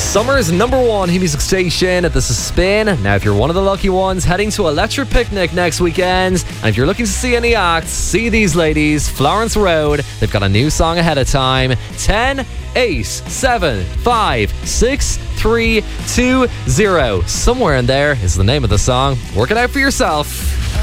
Summer's #1 hit music station. This is Spin. Now, if you're one of the lucky ones heading to Electric Picnic next weekend, and if you're looking to see any acts, see these ladies, Florence Road. They've got a new song ahead of time. 10, 8, 7, 5, 6, 3, 2, 0. Somewhere in there is the name of the song. Work it out for yourself.